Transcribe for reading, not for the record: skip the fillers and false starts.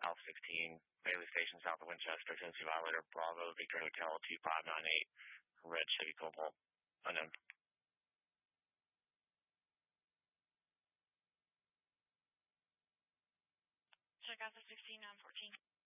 Alpha 16, Bailey Station south of Winchester, Tennessee Violator, Bravo, Victor Hotel 2598, red Chevy Cobalt, unknown. Check out the 16 914.